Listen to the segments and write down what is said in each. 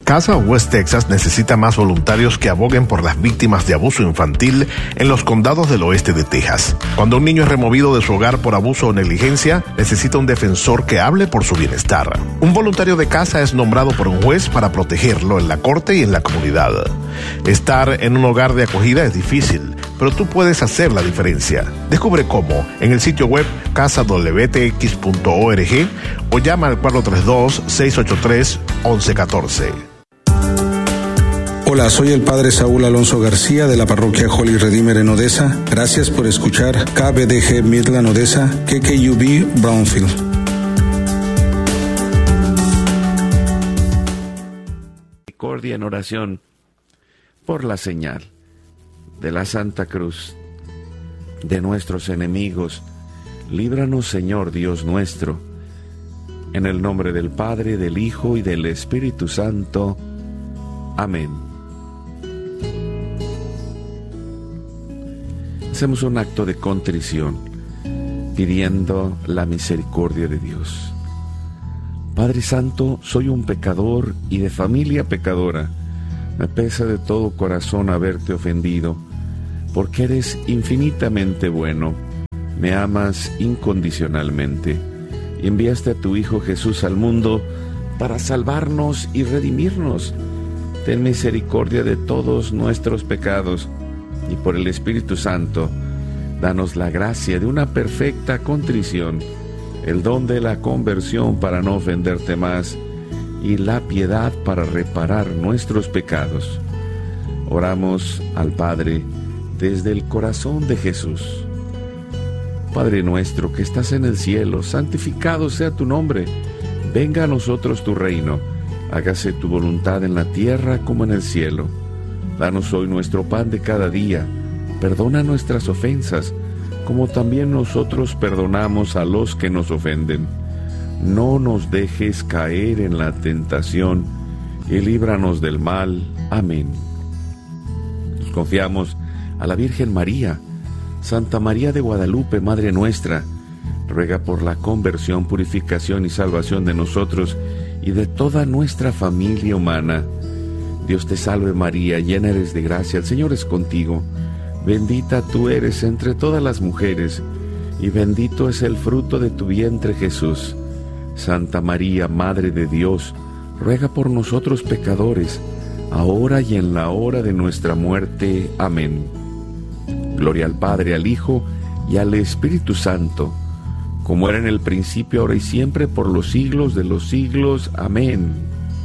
Casa West Texas necesita más voluntarios que aboguen por las víctimas de abuso infantil en los condados del oeste de Texas. Cuando un niño es removido de su hogar por abuso o negligencia, necesita un defensor que hable por su bienestar. Un voluntario de casa es nombrado por un juez para protegerlo en la corte y en la comunidad. Estar en un hogar de acogida es difícil, pero tú puedes hacer la diferencia. Descubre cómo en el sitio web casadwtx.org o llama al 432-683-1114. Hola, soy el Padre Saúl Alonso García de la parroquia Holy Redeemer en Odessa. Gracias por escuchar KBDG Midland Odessa, KKUB Brownfield. Misericordia en oración por la señal de la Santa Cruz de nuestros enemigos. Líbranos, Señor Dios nuestro, en el nombre del Padre, del Hijo y del Espíritu Santo. Amén. Hacemos un acto de contrición, pidiendo la misericordia de Dios. Padre Santo, soy un pecador y de familia pecadora. Me pesa de todo corazón haberte ofendido, porque eres infinitamente bueno. Me amas incondicionalmente y enviaste a tu Hijo Jesús al mundo para salvarnos y redimirnos. Ten misericordia de todos nuestros pecados y por el Espíritu Santo, danos la gracia de una perfecta contrición, el don de la conversión para no ofenderte más y la piedad para reparar nuestros pecados. Oramos al Padre desde el corazón de Jesús. Padre nuestro que estás en el cielo, santificado sea tu nombre. Venga a nosotros tu reino. Hágase tu voluntad en la tierra como en el cielo. Danos hoy nuestro pan de cada día. Perdona nuestras ofensas, como también nosotros perdonamos a los que nos ofenden. No nos dejes caer en la tentación y líbranos del mal. Amén. Nos confiamos a la Virgen María. Santa María de Guadalupe, Madre nuestra, ruega por la conversión, purificación y salvación de nosotros y de toda nuestra familia humana. Dios te salve María, llena eres de gracia, el Señor es contigo. Bendita tú eres entre todas las mujeres, y bendito es el fruto de tu vientre Jesús. Santa María, Madre de Dios, ruega por nosotros pecadores, ahora y en la hora de nuestra muerte. Amén. Gloria al Padre, al Hijo y al Espíritu Santo, como era en el principio, ahora y siempre, por los siglos de los siglos. Amén.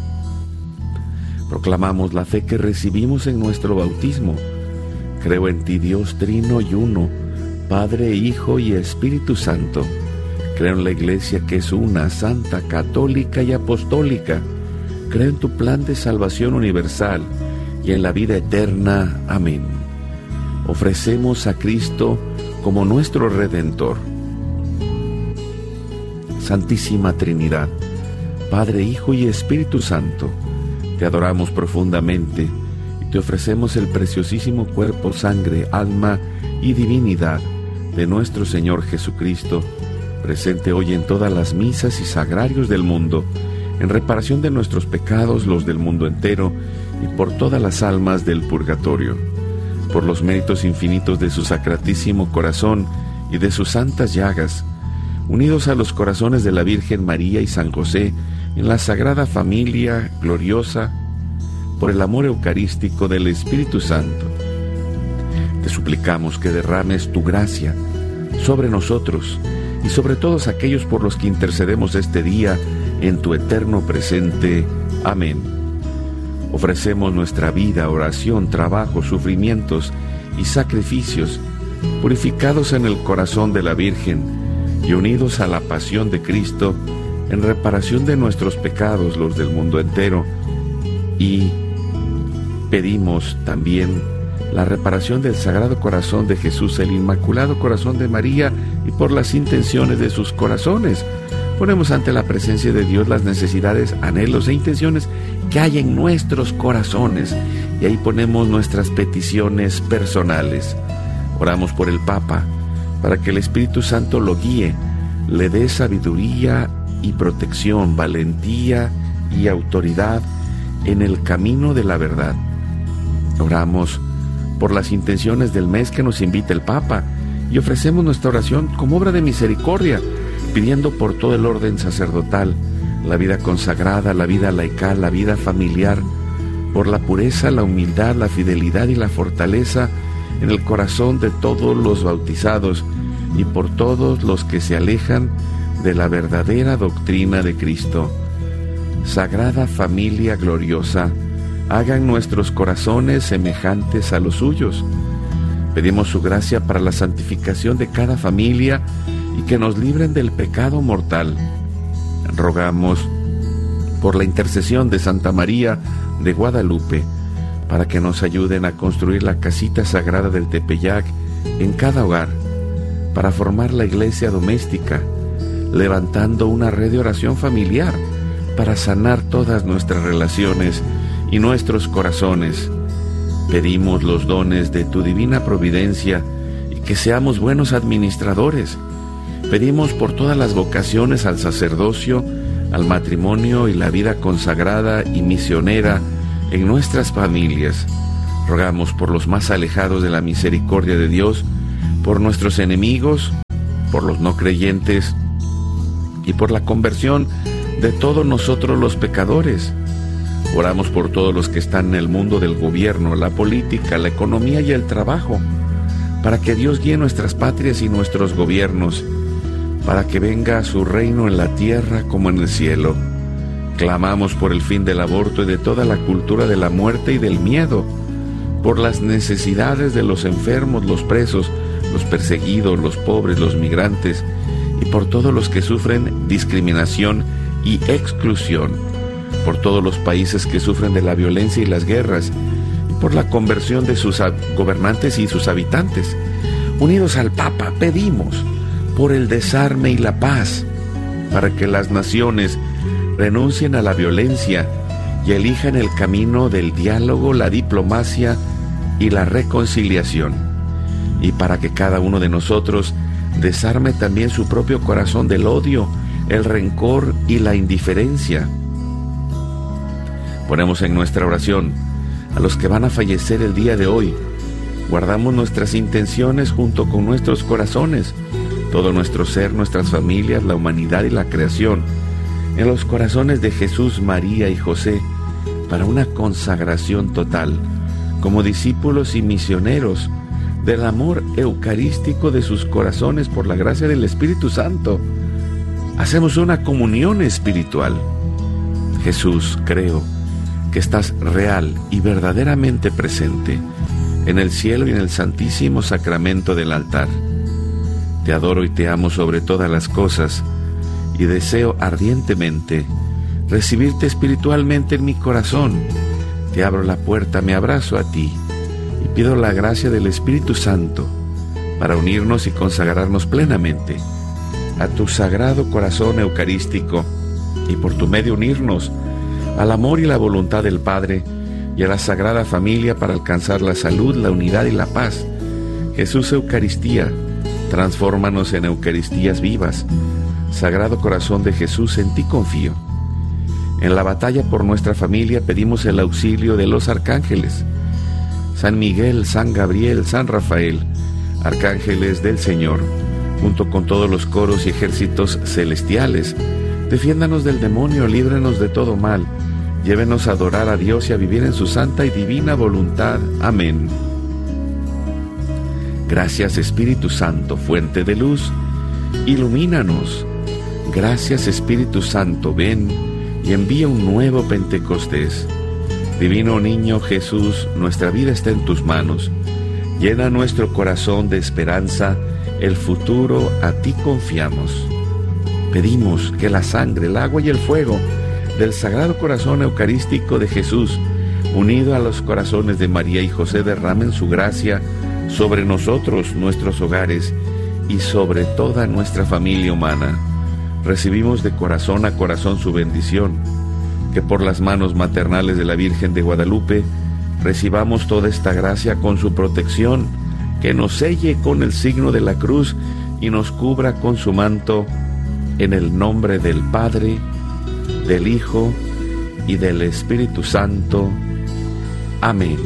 Proclamamos la fe que recibimos en nuestro bautismo. Creo en ti, Dios trino y uno, Padre, Hijo y Espíritu Santo. Creo en la Iglesia que es una, santa, católica y apostólica. Creo en tu plan de salvación universal y en la vida eterna. Amén. Ofrecemos a Cristo como nuestro Redentor. Santísima Trinidad, Padre, Hijo y Espíritu Santo, te adoramos profundamente y te ofrecemos el preciosísimo cuerpo, sangre, alma y divinidad de nuestro Señor Jesucristo, presente hoy en todas las misas y sagrarios del mundo, en reparación de nuestros pecados, los del mundo entero, y por todas las almas del purgatorio. Por los méritos infinitos de su sacratísimo corazón y de sus santas llagas, unidos a los corazones de la Virgen María y San José, en la Sagrada Familia gloriosa, por el amor eucarístico del Espíritu Santo, te suplicamos que derrames tu gracia sobre nosotros y sobre todos aquellos por los que intercedemos este día en tu eterno presente. Amén. Ofrecemos nuestra vida, oración, trabajo, sufrimientos y sacrificios, purificados en el corazón de la Virgen y unidos a la pasión de Cristo, en reparación de nuestros pecados, los del mundo entero, y pedimos también la reparación del Sagrado Corazón de Jesús, el Inmaculado Corazón de María, y por las intenciones de sus corazones. Ponemos ante la presencia de Dios las necesidades, anhelos e intenciones que hay en nuestros corazones, y ahí ponemos nuestras peticiones personales. Oramos por el Papa, para que el Espíritu Santo lo guíe, le dé sabiduría y protección, valentía y autoridad, en el camino de la verdad. Oramos por las intenciones del mes que nos invita el Papa y ofrecemos nuestra oración como obra de misericordia, pidiendo por todo el orden sacerdotal, la vida consagrada, la vida laical, la vida familiar, por la pureza, la humildad, la fidelidad y la fortaleza en el corazón de todos los bautizados y por todos los que se alejan de la verdadera doctrina de Cristo. Sagrada familia gloriosa, hagan nuestros corazones semejantes a los suyos. Pedimos su gracia para la santificación de cada familia y que nos libren del pecado mortal. Rogamos por la intercesión de Santa María de Guadalupe para que nos ayuden a construir la casita sagrada del Tepeyac en cada hogar, para formar la iglesia doméstica, levantando una red de oración familiar para sanar todas nuestras relaciones y nuestros corazones. Pedimos los dones de tu divina providencia y que seamos buenos administradores. Pedimos por todas las vocaciones al sacerdocio, al matrimonio y la vida consagrada y misionera en nuestras familias. Rogamos por los más alejados de la misericordia de Dios, por nuestros enemigos, por los no creyentes y por la conversión de todos nosotros los pecadores. Oramos por todos los que están en el mundo del gobierno, la política, la economía y el trabajo, para que Dios guíe nuestras patrias y nuestros gobiernos, para que venga su reino en la tierra como en el cielo. Clamamos por el fin del aborto y de toda la cultura de la muerte y del miedo, por las necesidades de los enfermos, los presos, los perseguidos, los pobres, los migrantes, y por todos los que sufren discriminación y exclusión, por todos los países que sufren de la violencia y las guerras, y por la conversión de sus gobernantes y sus habitantes. Unidos al Papa, pedimos por el desarme y la paz, para que las naciones renuncien a la violencia y elijan el camino del diálogo, la diplomacia y la reconciliación, y para que cada uno de nosotros desarme también su propio corazón del odio, el rencor y la indiferencia. Ponemos en nuestra oración a los que van a fallecer el día de hoy. Guardamos nuestras intenciones junto con nuestros corazones, todo nuestro ser, nuestras familias, la humanidad y la creación, en los corazones de Jesús, María y José, para una consagración total, como discípulos y misioneros del amor eucarístico de sus corazones por la gracia del Espíritu Santo. Hacemos una comunión espiritual. Jesús, creo que estás real y verdaderamente presente en el cielo y en el santísimo sacramento del altar. Te adoro y te amo sobre todas las cosas y deseo ardientemente recibirte espiritualmente en mi corazón. Te abro la puerta, me abrazo a ti y pido la gracia del Espíritu Santo para unirnos y consagrarnos plenamente a tu sagrado corazón eucarístico y por tu medio unirnos al amor y la voluntad del Padre y a la Sagrada Familia para alcanzar la salud, la unidad y la paz. Jesús Eucaristía, transfórmanos en Eucaristías vivas. Sagrado Corazón de Jesús, en ti confío. En la batalla por nuestra familia pedimos el auxilio de los arcángeles. San Miguel, San Gabriel, San Rafael, arcángeles del Señor, junto con todos los coros y ejércitos celestiales, defiéndanos del demonio, líbranos de todo mal, llévenos a adorar a Dios y a vivir en su santa y divina voluntad. Amén. Gracias, Espíritu Santo, fuente de luz, ilumínanos. Gracias, Espíritu Santo, ven y envía un nuevo Pentecostés. Divino Niño Jesús, nuestra vida está en tus manos. Llena nuestro corazón de esperanza, el futuro a ti confiamos. Pedimos que la sangre, el agua y el fuego del Sagrado Corazón Eucarístico de Jesús, unido a los corazones de María y José, derramen su gracia sobre nosotros, nuestros hogares y sobre toda nuestra familia humana. Recibimos de corazón a corazón su bendición, que por las manos maternales de la Virgen de Guadalupe recibamos toda esta gracia con su protección, que nos selle con el signo de la cruz y nos cubra con su manto, en el nombre del Padre, del Hijo y del Espíritu Santo. Amén.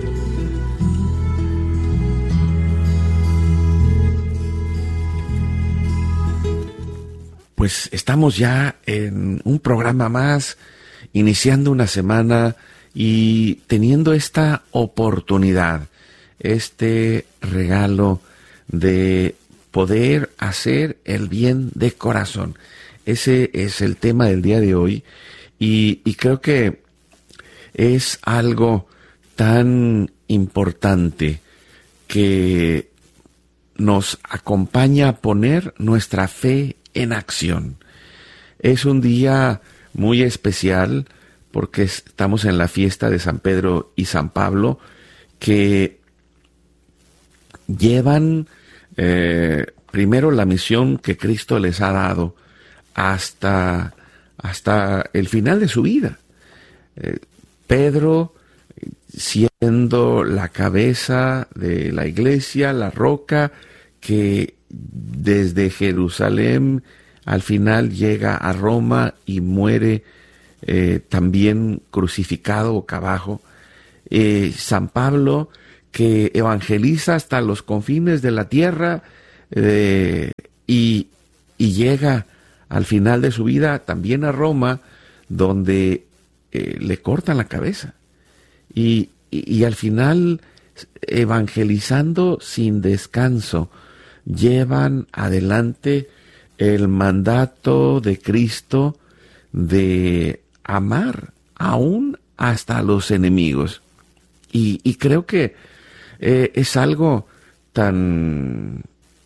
Pues estamos ya en un programa más, iniciando una semana y teniendo esta oportunidad, este regalo de poder hacer el bien de corazón. Ese es el tema del día de hoy y creo que es algo tan importante que nos acompaña a poner nuestra fe en acción. Es un día muy especial porque estamos en la fiesta de San Pedro y San Pablo, que llevan primero la misión que Cristo les ha dado hasta el final de su vida. Pedro siendo la cabeza de la iglesia, la roca que desde Jerusalén al final llega a Roma y muere también crucificado boca abajo. San Pablo, que evangeliza hasta los confines de la tierra y llega al final de su vida también a Roma, donde le cortan la cabeza. Y al final, evangelizando sin descanso, llevan adelante el mandato de Cristo de amar aún hasta a los enemigos. Y creo que es algo tan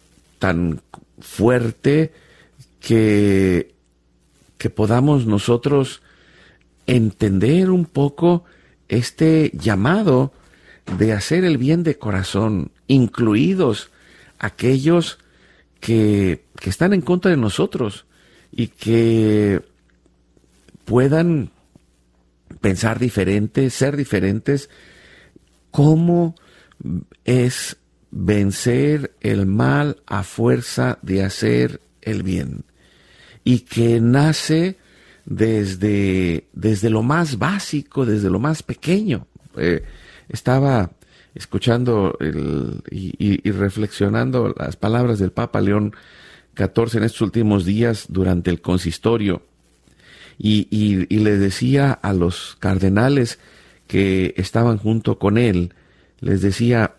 fuerte que podamos nosotros entender un poco este llamado de hacer el bien de corazón, incluidos aquellos que están en contra de nosotros y que puedan pensar diferente, ser diferentes. ¿Cómo es vencer el mal a fuerza de hacer el bien? Y que nace desde lo más básico, desde lo más pequeño. Estaba escuchando y reflexionando las palabras del Papa León XIV en estos últimos días durante el consistorio, y les decía a los cardenales que estaban junto con él, les decía,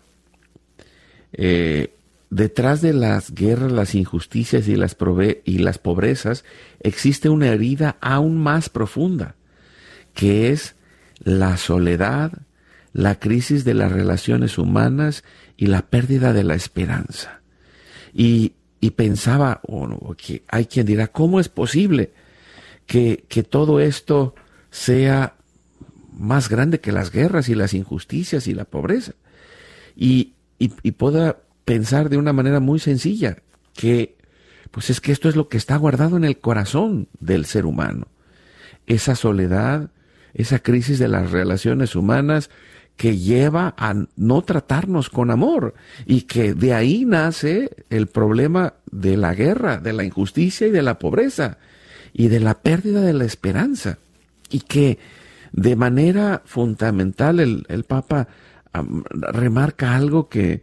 detrás de las guerras, las injusticias y las pobrezas existe una herida aún más profunda, que es la soledad, la crisis de las relaciones humanas y la pérdida de la esperanza. Y pensaba, que hay quien dirá, ¿cómo es posible que todo esto sea más grande que las guerras y las injusticias y la pobreza? Y pueda pensar de una manera muy sencilla, que pues es que esto es lo que está guardado en el corazón del ser humano. Esa soledad, esa crisis de las relaciones humanas que lleva a no tratarnos con amor, y que de ahí nace el problema de la guerra, de la injusticia y de la pobreza y de la pérdida de la esperanza. Y que de manera fundamental el Papa remarca algo que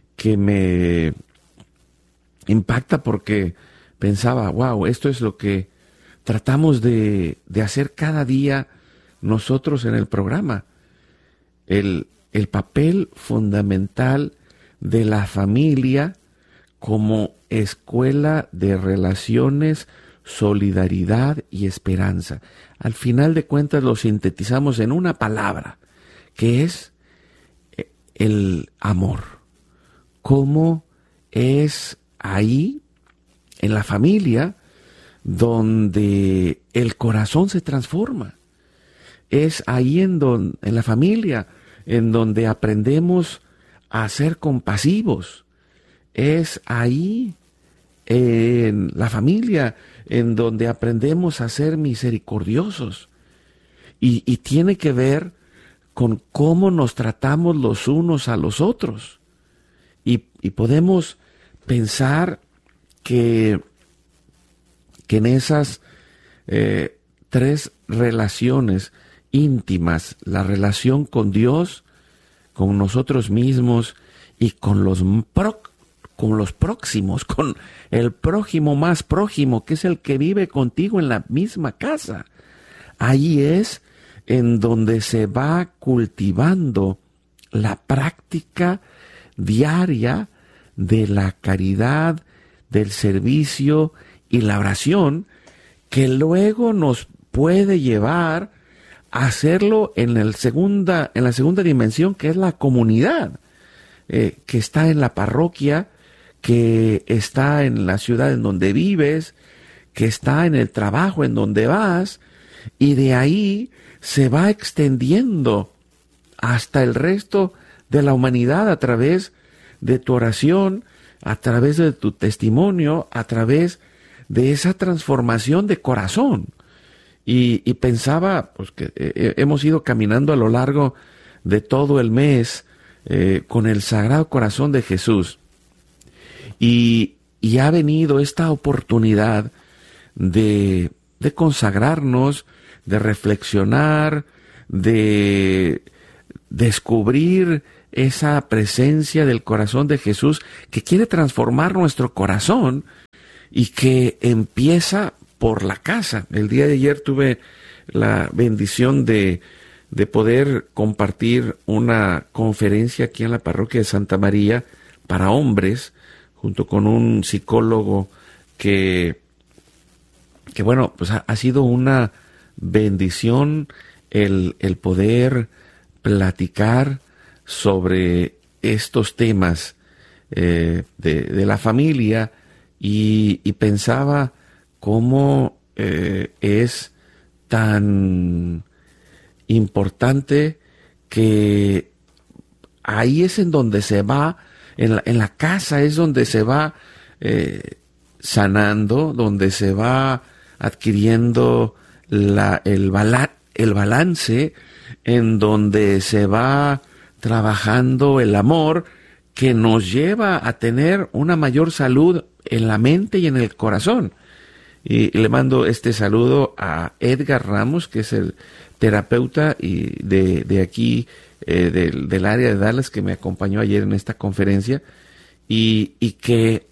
me impacta, porque pensaba, wow, esto es lo que tratamos de hacer cada día nosotros en el programa. El papel fundamental de la familia como escuela de relaciones, solidaridad y esperanza. Al final de cuentas lo sintetizamos en una palabra, que es el amor. ¿Cómo es ahí, en la familia, donde el corazón se transforma? Es ahí en la familia en donde aprendemos a ser compasivos. Es ahí en la familia en donde aprendemos a ser misericordiosos. Y tiene que ver con cómo nos tratamos los unos a los otros. Y podemos pensar que en esas 3 relaciones íntimas: la relación con Dios, con nosotros mismos y con los próximos, con el prójimo más prójimo, que es el que vive contigo en la misma casa. Ahí es en donde se va cultivando la práctica diaria de la caridad, del servicio y la oración, que luego nos puede llevar a hacerlo en la segunda dimensión, que es la comunidad, que está en la parroquia, que está en la ciudad en donde vives, que está en el trabajo en donde vas, y de ahí se va extendiendo hasta el resto de la humanidad a través de tu oración, a través de tu testimonio, a través de esa transformación de corazón. Y pensaba, pues, que hemos ido caminando a lo largo de todo el mes con el Sagrado Corazón de Jesús. Y ha venido esta oportunidad de consagrarnos, de reflexionar, de descubrir esa presencia del corazón de Jesús que quiere transformar nuestro corazón y que empieza por la casa. El día de ayer tuve la bendición de poder compartir una conferencia aquí en la parroquia de Santa María para hombres, junto con un psicólogo que bueno, pues ha sido una bendición el poder platicar sobre estos temas de la familia, y pensaba cómo es tan importante que ahí es en donde se va, en la casa es donde se va sanando, donde se va adquiriendo el balance, en donde se va trabajando el amor que nos lleva a tener una mayor salud en la mente y en el corazón. Y le mando este saludo a Edgar Ramos, que es el terapeuta y de aquí, del área de Dallas, que me acompañó ayer en esta conferencia, y que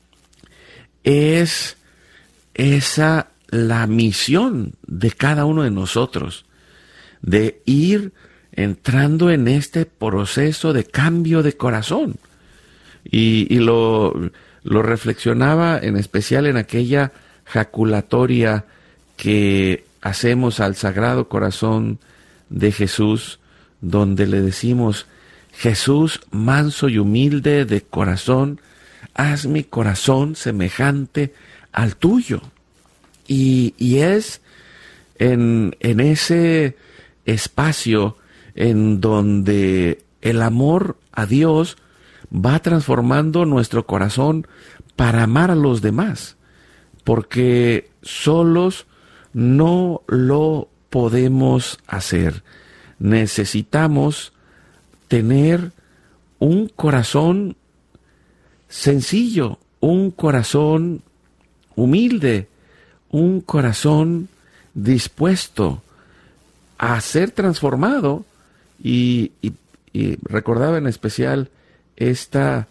es esa la misión de cada uno de nosotros, de ir entrando en este proceso de cambio de corazón. Y lo reflexionaba en especial en aquella jaculatoria que hacemos al Sagrado Corazón de Jesús, donde le decimos: Jesús, manso y humilde de corazón, haz mi corazón semejante al tuyo. Y es en ese espacio en donde el amor a Dios va transformando nuestro corazón para amar a los demás, porque solos no lo podemos hacer. Necesitamos tener un corazón sencillo, un corazón humilde, un corazón dispuesto a ser transformado. Y recordaba en especial esta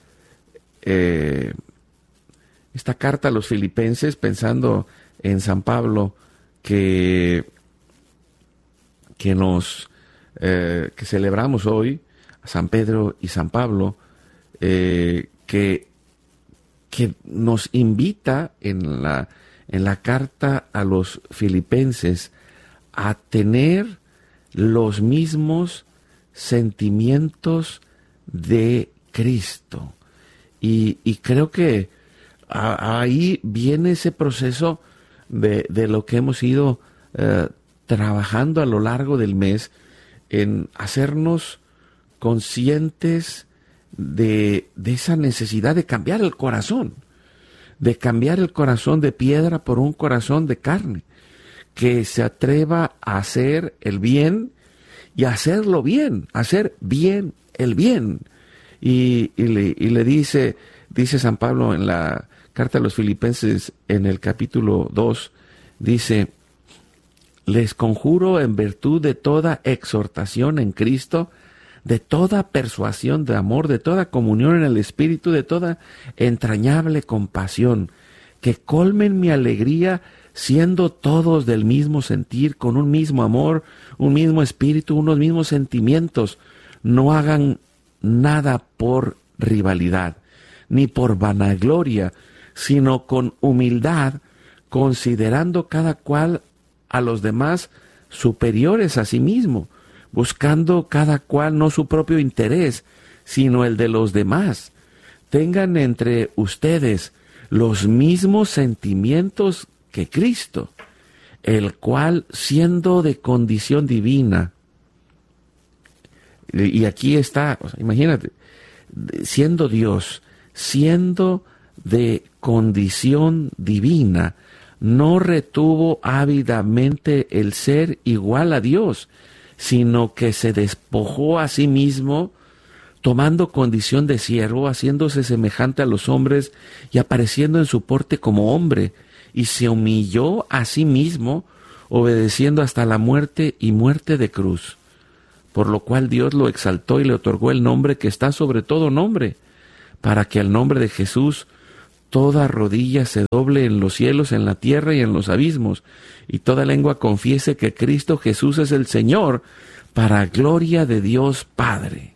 carta a los Filipenses, pensando en San Pablo, que celebramos hoy, a San Pedro y San Pablo, que nos invita en la carta a los Filipenses a tener los mismos sentimientos de Cristo. Y creo que ahí viene ese proceso de lo que hemos ido trabajando a lo largo del mes, en hacernos conscientes de esa necesidad de cambiar el corazón, de cambiar el corazón de piedra por un corazón de carne, que se atreva a hacer el bien y a hacerlo bien, hacer bien el bien. Y le dice San Pablo en la carta a los Filipenses, en el capítulo 2, dice: les conjuro en virtud de toda exhortación en Cristo, de toda persuasión de amor, de toda comunión en el Espíritu, de toda entrañable compasión, que colmen mi alegría siendo todos del mismo sentir, con un mismo amor, un mismo espíritu, unos mismos sentimientos. No hagan nada por rivalidad, ni por vanagloria, sino con humildad, considerando cada cual a los demás superiores a sí mismo, buscando cada cual no su propio interés, sino el de los demás. Tengan entre ustedes los mismos sentimientos que Cristo, el cual, siendo de condición divina, y aquí está, imagínate, siendo Dios, siendo de condición divina, no retuvo ávidamente el ser igual a Dios, sino que se despojó a sí mismo, tomando condición de siervo, haciéndose semejante a los hombres y apareciendo en su porte como hombre, y se humilló a sí mismo, obedeciendo hasta la muerte y muerte de cruz, por lo cual Dios lo exaltó y le otorgó el nombre que está sobre todo nombre, para que al nombre de Jesús toda rodilla se doble en los cielos, en la tierra y en los abismos, y toda lengua confiese que Cristo Jesús es el Señor, para gloria de Dios Padre.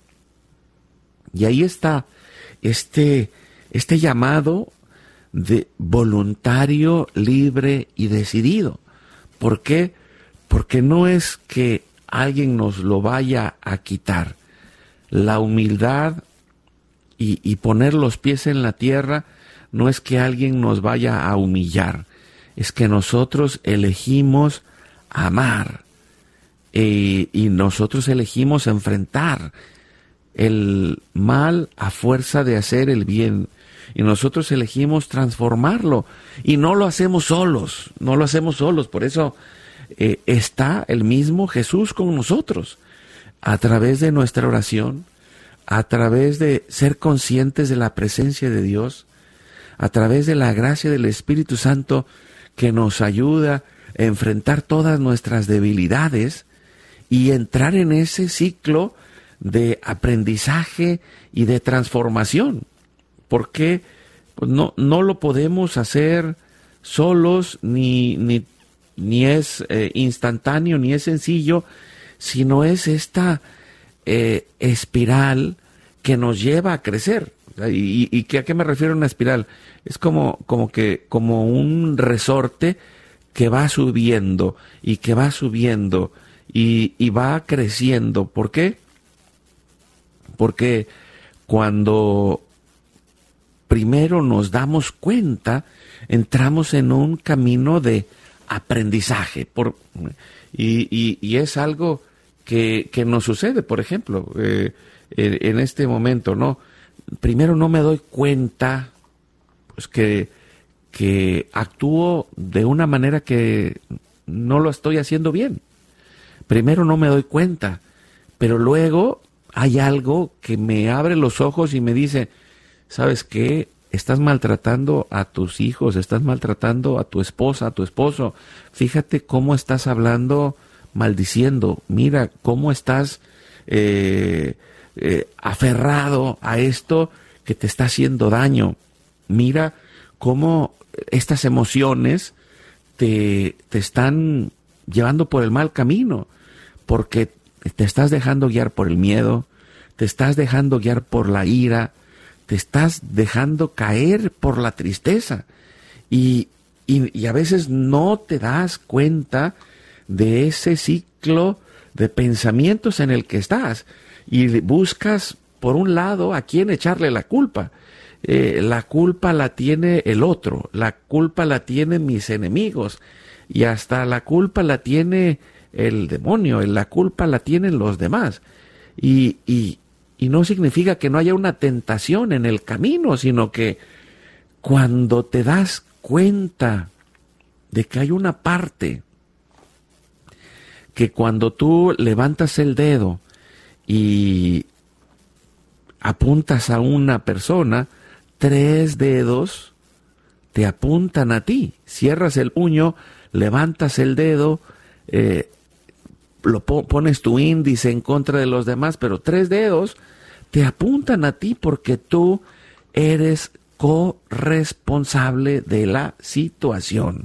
Y ahí está este llamado de voluntario, libre y decidido. ¿Por qué? Porque no es que alguien nos lo vaya a quitar. La humildad y poner los pies en la tierra no es que alguien nos vaya a humillar, es que nosotros elegimos amar y nosotros elegimos enfrentar el mal a fuerza de hacer el bien. Y nosotros elegimos transformarlo. Y no lo hacemos solos, Por eso está el mismo Jesús con nosotros. A través de nuestra oración, a través de ser conscientes de la presencia de Dios, a través de la gracia del Espíritu Santo que nos ayuda a enfrentar todas nuestras debilidades y entrar en ese ciclo de aprendizaje y de transformación. Porque pues no lo podemos hacer solos, ni es instantáneo, ni es sencillo, sino es esta espiral que nos lleva a crecer. ¿Y a qué me refiero a una espiral? Es como un resorte que va subiendo y que va subiendo y va creciendo. ¿Por qué? Porque cuando primero nos damos cuenta, entramos en un camino de aprendizaje. Y es algo que nos sucede, por ejemplo, en este momento, ¿no? Primero no me doy cuenta pues, que actúo de una manera que no lo estoy haciendo bien. Primero no me doy cuenta, pero luego hay algo que me abre los ojos y me dice, ¿sabes qué? Estás maltratando a tus hijos, estás maltratando a tu esposa, a tu esposo. Fíjate cómo estás hablando, maldiciendo. Mira cómo estás aferrado a esto que te está haciendo daño. Mira cómo estas emociones te están llevando por el mal camino, porque te estás dejando guiar por el miedo, te estás dejando guiar por la ira, te estás dejando caer por la tristeza y a veces no te das cuenta de ese ciclo de pensamientos en el que estás y buscas por un lado a quién echarle la culpa. La culpa la tiene el otro, la culpa la tienen mis enemigos y hasta la culpa la tiene el demonio, la culpa la tienen los demás. Y no significa que no haya una tentación en el camino, sino que cuando te das cuenta de que hay una parte que cuando tú levantas el dedo y apuntas a una persona, 3 dedos te apuntan a ti. Cierras el puño, levantas el dedo, pones tu índice en contra de los demás, pero 3 dedos te apuntan a ti porque tú eres corresponsable de la situación.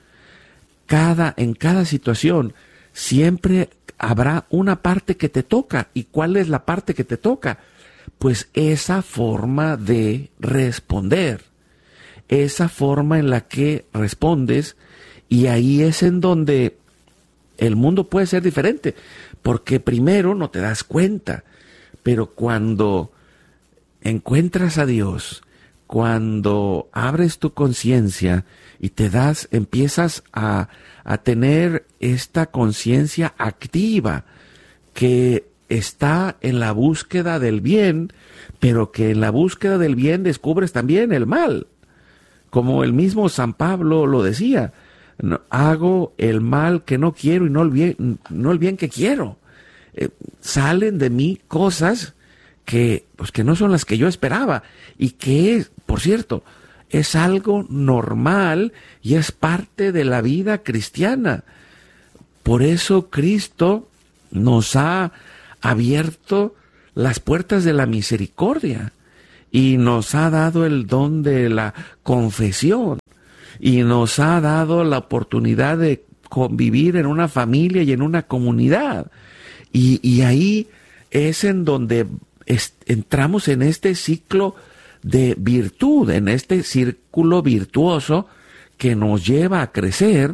En cada situación siempre habrá una parte que te toca. ¿Y cuál es la parte que te toca? Pues esa forma de responder, esa forma en la que respondes, y ahí es en donde el mundo puede ser diferente, porque primero no te das cuenta, pero cuando encuentras a Dios, cuando abres tu conciencia y empiezas a tener esta conciencia activa que está en la búsqueda del bien, pero que en la búsqueda del bien descubres también el mal. Como el mismo San Pablo lo decía, hago el mal que no quiero y no el bien que quiero. Salen de mí cosas que no son las que yo esperaba, y que, por cierto, es algo normal y es parte de la vida cristiana. Por eso Cristo nos ha abierto las puertas de la misericordia y nos ha dado el don de la confesión y nos ha dado la oportunidad de convivir en una familia y en una comunidad. Y ahí es en donde entramos en este ciclo de virtud, en este círculo virtuoso que nos lleva a crecer.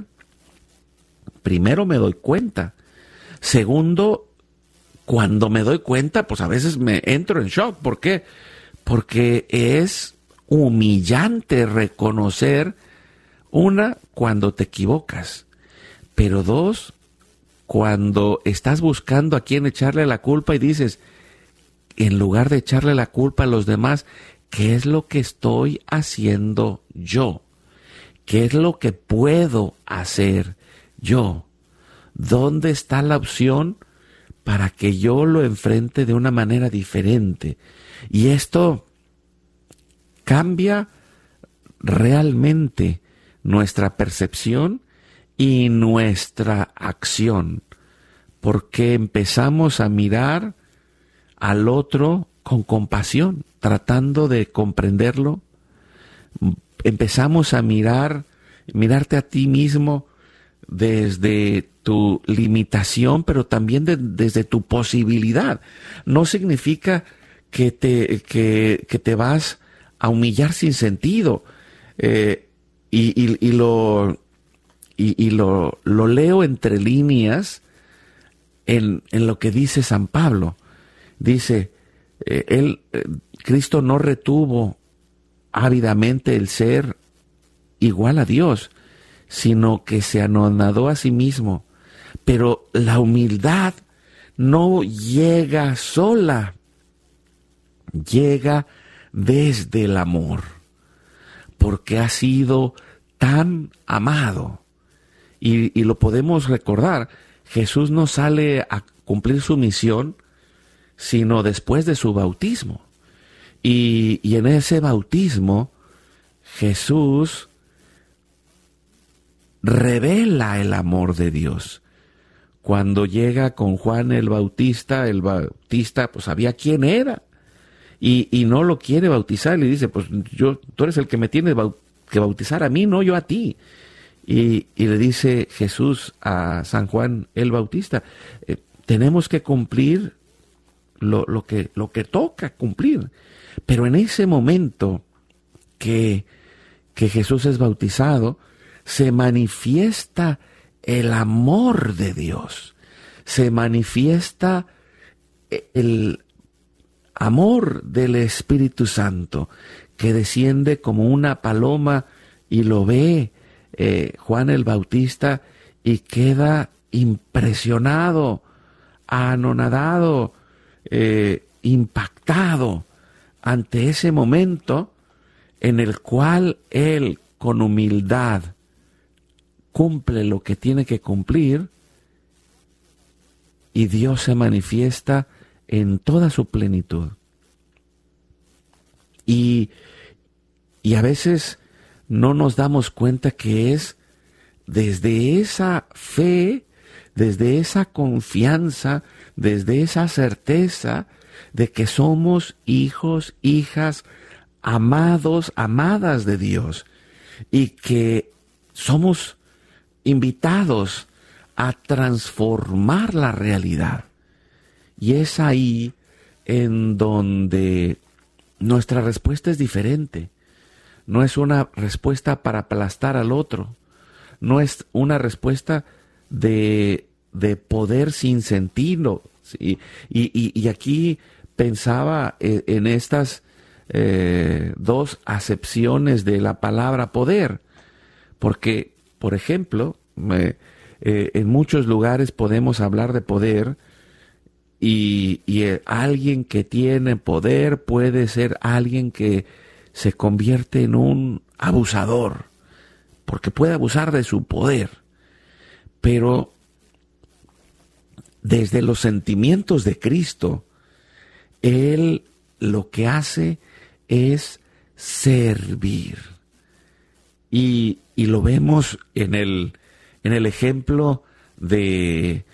Primero me doy cuenta. Segundo, cuando me doy cuenta, pues a veces me entro en shock. ¿Por qué? Porque es humillante reconocer, cuando te equivocas, pero 2, cuando estás buscando a quién echarle la culpa y dices, en lugar de echarle la culpa a los demás, ¿qué es lo que estoy haciendo yo? ¿Qué es lo que puedo hacer yo? ¿Dónde está la opción para que yo lo enfrente de una manera diferente? Y esto cambia realmente nuestra percepción y nuestra acción, porque empezamos a mirar al otro con compasión, tratando de comprenderlo. Empezamos a mirarte a ti mismo desde tu limitación, pero también desde tu posibilidad. No significa que te vas a humillar sin sentido. Lo leo entre líneas en lo que dice San Pablo. Dice, Cristo no retuvo ávidamente el ser igual a Dios, sino que se anonadó a sí mismo. Pero la humildad no llega sola, llega desde el amor, porque ha sido tan amado. Y lo podemos recordar, Jesús no sale a cumplir su misión sino después de su bautismo. Y en ese bautismo Jesús revela el amor de Dios. Cuando llega con Juan el Bautista pues sabía quién era y no lo quiere bautizar. Le dice, pues tú eres el que me tienes que bautizar a mí, no yo a ti. Y le dice Jesús a San Juan el Bautista, tenemos que cumplir lo que toca cumplir. Pero en ese momento que Jesús es bautizado, se manifiesta el amor de Dios, se manifiesta el amor del Espíritu Santo, que desciende como una paloma, y lo ve Juan el Bautista y queda impresionado, anonadado, impactado ante ese momento en el cual él, con humildad, cumple lo que tiene que cumplir, y Dios se manifiesta en toda su plenitud. Y a veces no nos damos cuenta que es desde esa fe, desde esa confianza, desde esa certeza de que somos hijos, hijas, amados, amadas de Dios, y que somos invitados a transformar la realidad. Y es ahí en donde nuestra respuesta es diferente. No es una respuesta para aplastar al otro. No es una respuesta de poder sin sentido. ¿Sí? Y aquí pensaba en estas dos acepciones de la palabra poder. Porque, por ejemplo, en muchos lugares podemos hablar de poder y alguien que tiene poder puede ser alguien que se convierte en un abusador, porque puede abusar de su poder. Pero desde los sentimientos de Cristo, Él lo que hace es servir. Y lo vemos en el ejemplo de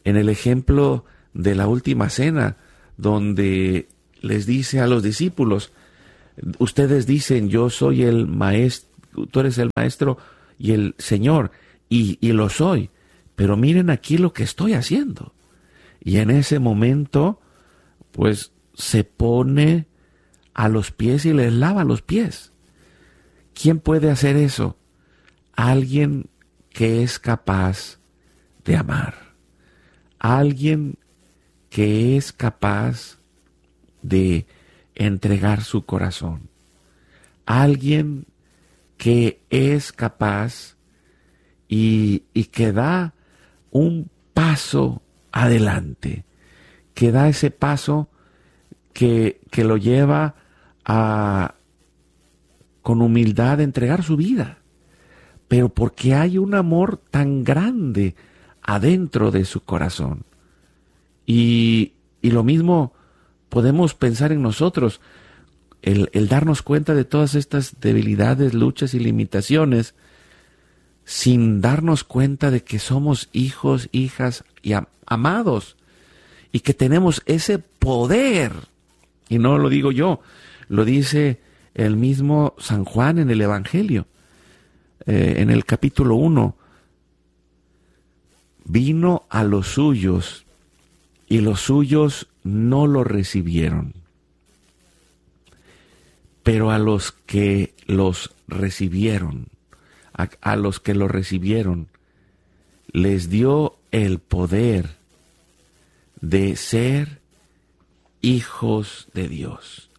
la última cena, donde les dice a los discípulos: ustedes dicen, yo soy el maestro, tú eres el maestro y el Señor, y lo soy, pero miren aquí lo que estoy haciendo. Y en ese momento, pues, se pone a los pies y les lava los pies. ¿Quién puede hacer eso? Alguien que es capaz de amar. Alguien que es capaz de entregar su corazón. Alguien que es capaz y que da un paso adelante, que da ese paso que lo lleva a, con humildad, entregar su vida, pero porque hay un amor tan grande adentro de su corazón. Y lo mismo podemos pensar en nosotros, el darnos cuenta de todas estas debilidades, luchas y limitaciones, sin darnos cuenta de que somos hijos, hijas y amados, y que tenemos ese poder. Y no lo digo yo, lo dice el mismo San Juan en el Evangelio, en el capítulo 1. Vino a los suyos, y los suyos no lo recibieron. Pero a los que los recibieron, a los que lo recibieron, les dio el poder de ser hijos de Dios.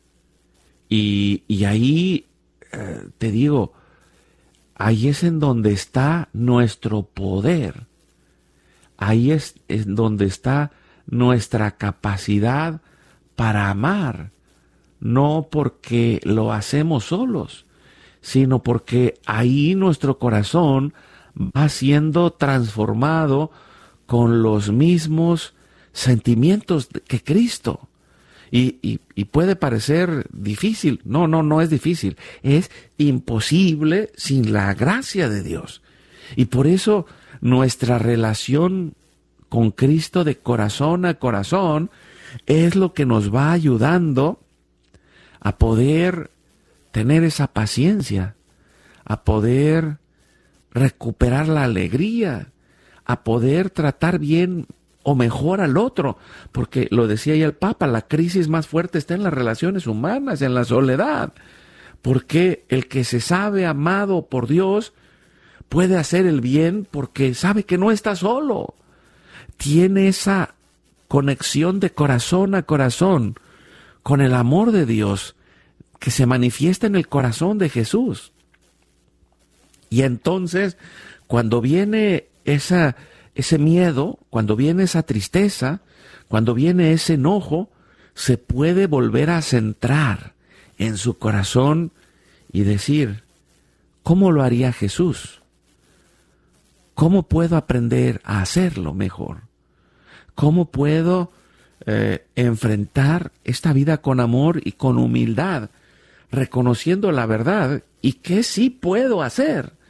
Y ahí, te digo, ahí es en donde está nuestro poder. Ahí es en donde está nuestra capacidad para amar, no porque lo hacemos solos, sino porque ahí nuestro corazón va siendo transformado con los mismos sentimientos que Cristo. Y puede parecer difícil. No es difícil. Es imposible sin la gracia de Dios. Y por eso nuestra relación con Cristo de corazón a corazón es lo que nos va ayudando a poder tener esa paciencia, a poder recuperar la alegría, a poder tratar bien o mejor al otro, porque lo decía ya el Papa, la crisis más fuerte está en las relaciones humanas, en la soledad, porque el que se sabe amado por Dios puede hacer el bien porque sabe que no está solo, tiene esa conexión de corazón a corazón con el amor de Dios que se manifiesta en el corazón de Jesús. Y entonces, cuando viene ese miedo, cuando viene esa tristeza, cuando viene ese enojo, se puede volver a centrar en su corazón y decir, ¿cómo lo haría Jesús? ¿Cómo puedo aprender a hacerlo mejor? ¿Cómo puedo enfrentar esta vida con amor y con humildad, reconociendo la verdad y qué sí puedo hacer?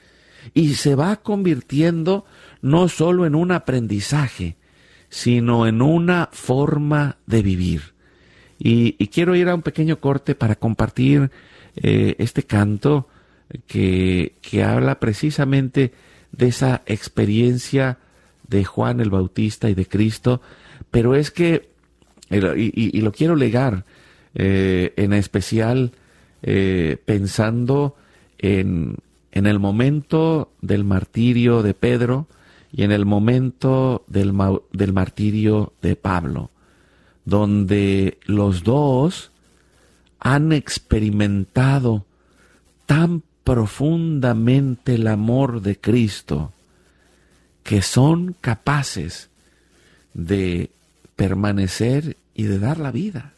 y se va convirtiendo no solo en un aprendizaje, sino en una forma de vivir. Y quiero ir a un pequeño corte para compartir este canto que habla precisamente de esa experiencia de Juan el Bautista y de Cristo, pero es que, y lo quiero legar en especial pensando en el momento del martirio de Pedro y en el momento del martirio de Pablo, donde los dos han experimentado tan profundamente el amor de Cristo que son capaces de permanecer y de dar la vida.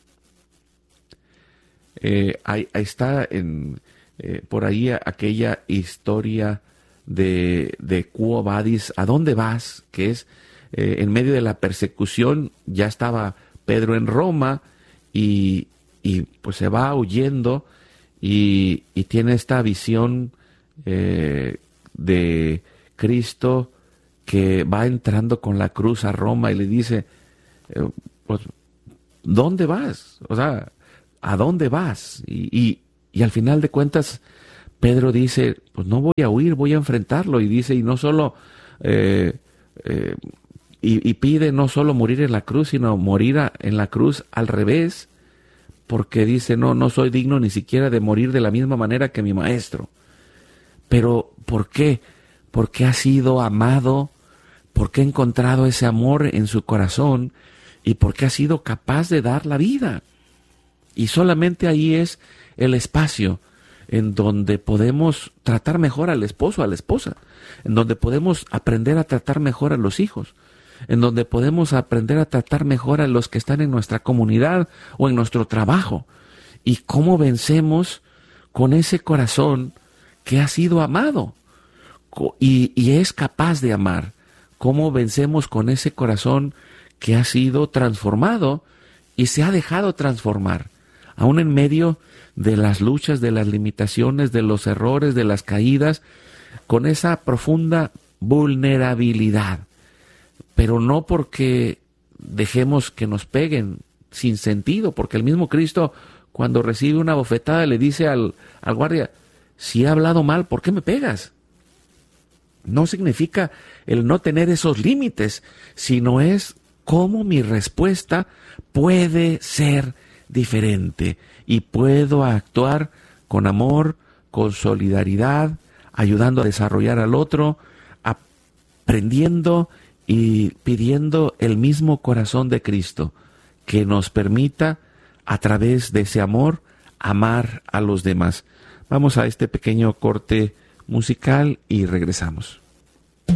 Ahí está por ahí aquella historia de Quo Vadis, ¿a dónde vas? Que es en medio de la persecución, ya estaba Pedro en Roma y pues se va huyendo y tiene esta visión de Cristo que va entrando con la cruz a Roma y le dice, pues, ¿dónde vas? O sea, ¿a dónde vas? Y al final de cuentas, Pedro dice, pues no voy a huir, voy a enfrentarlo. Y dice, y no solo, y pide no solo morir en la cruz, sino morir en la cruz al revés, porque dice, no soy digno ni siquiera de morir de la misma manera que mi maestro. Pero, ¿por qué? Porque ha sido amado, porque ha encontrado ese amor en su corazón y porque ha sido capaz de dar la vida. Y solamente ahí es el espacio en donde podemos tratar mejor al esposo, a la esposa, en donde podemos aprender a tratar mejor a los hijos, en donde podemos aprender a tratar mejor a los que están en nuestra comunidad o en nuestro trabajo. Y cómo vencemos con ese corazón que ha sido amado y es capaz de amar. Cómo vencemos con ese corazón que ha sido transformado y se ha dejado transformar, aún en medio de las luchas, de las limitaciones, de los errores, de las caídas, con esa profunda vulnerabilidad. Pero no porque dejemos que nos peguen sin sentido, porque el mismo Cristo, cuando recibe una bofetada, le dice al guardia, si he hablado mal, ¿por qué me pegas? No significa el no tener esos límites, sino es cómo mi respuesta puede ser diferente y puedo actuar con amor, con solidaridad, ayudando a desarrollar al otro, aprendiendo y pidiendo el mismo corazón de Cristo que nos permita, a través de ese amor, amar a los demás. Vamos a este pequeño corte musical y regresamos.